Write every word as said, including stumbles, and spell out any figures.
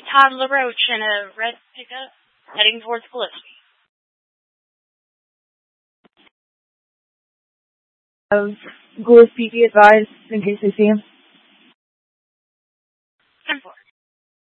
Todd LaRoche in a red pickup heading towards Gillespie. Of Gillespie, be advised in case they see him.